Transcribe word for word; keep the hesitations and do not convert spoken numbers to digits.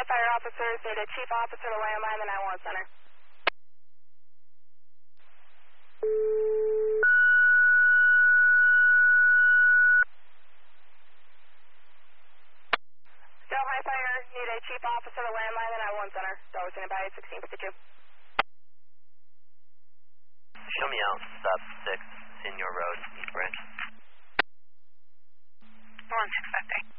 high fire officers need a chief officer to landmine the nine one one center. Still high fire, need a chief officer to landmine the nine one one center. Delaware standing by sixteen fifty-two. Show me out, sub six, Senior Road, East Branch. one six five three.